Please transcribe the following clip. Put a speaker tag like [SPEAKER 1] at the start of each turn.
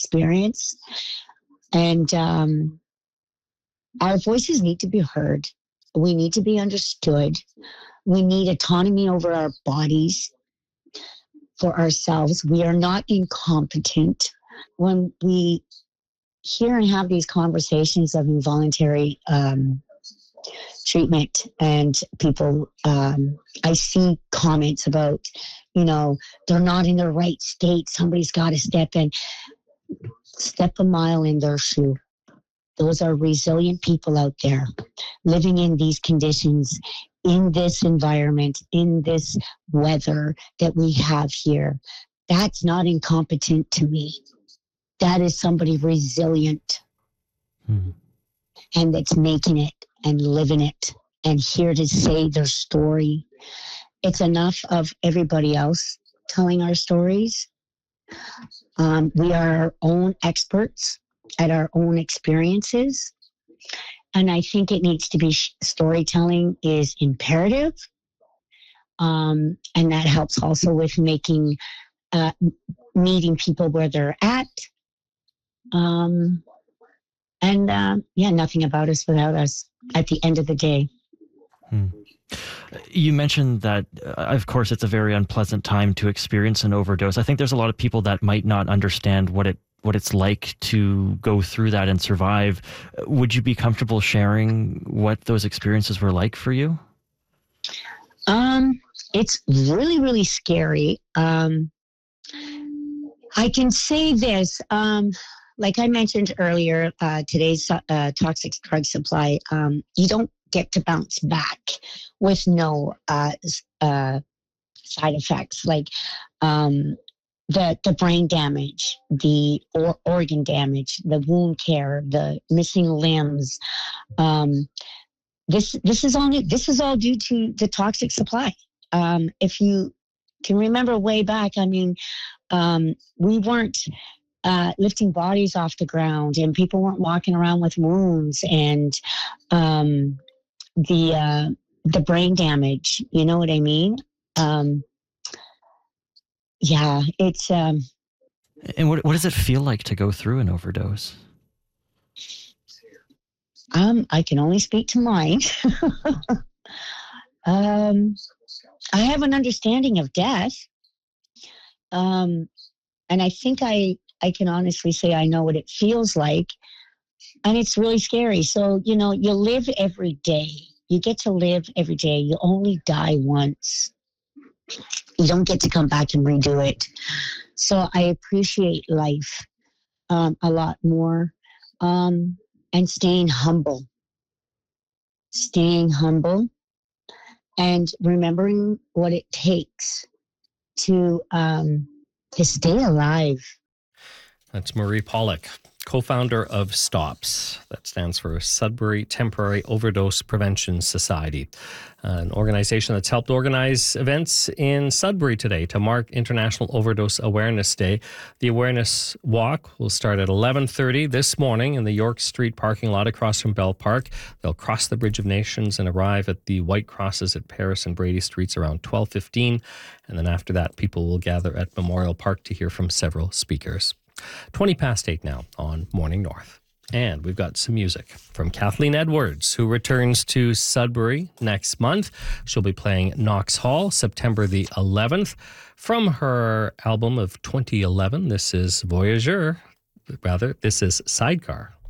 [SPEAKER 1] experience. And our voices need to be heard. We need to be understood. We need autonomy over our bodies for ourselves. We are not incompetent. When we hear and have these conversations of involuntary treatment, and people, I see comments about, they're not in the right state. Somebody's got to step a mile in their shoe. Those are resilient people out there living in these conditions, in this environment, in this weather that we have here. That's not incompetent to me. That is somebody resilient and that's making it and living it and here to say their story. It's enough of everybody else telling our stories. We are our own experts at our own experiences. And I think it needs to be storytelling is imperative. And that helps also with meeting people where they're at. Nothing about us without us at the end of the day.
[SPEAKER 2] You mentioned that, of course, it's a very unpleasant time to experience an overdose. I think there's a lot of people that might not understand what it's like to go through that and survive. Would you be comfortable sharing what those experiences were like for you?
[SPEAKER 1] It's really, really scary. I can say this, like I mentioned earlier, today's toxic drug supply, you don't get to bounce back with no side effects, like the brain damage, the organ damage, the wound care, the missing limbs. This is all due to the toxic supply. If you can remember way back, we weren't lifting bodies off the ground, and people weren't walking around with wounds, and the brain damage. You know what I mean? It's.
[SPEAKER 2] And what does it feel like to go through an overdose?
[SPEAKER 1] I can only speak to mine. I have an understanding of death. And I think I can honestly say I know what it feels like. And it's really scary. So, you live every day. You get to live every day. You only die once. You don't get to come back and redo it. So I appreciate life a lot more. And staying humble and remembering what it takes to stay alive.
[SPEAKER 3] That's Marie Pollock, co-founder of STOPS. That stands for Sudbury Temporary Overdose Prevention Society, an organization that's helped organize events in Sudbury today to mark International Overdose Awareness Day. The awareness walk will start at 11:30 this morning in the York Street parking lot across from Bell Park. They'll cross the Bridge of Nations and arrive at the White Crosses at Paris and Brady Streets around 12:15. And then after that, people will gather at Memorial Park to hear from several speakers. 8:20 now on Morning North. And we've got some music from Kathleen Edwards, who returns to Sudbury next month. She'll be playing Knox Hall September the 11th. From her album of 2011, this is Sidecar.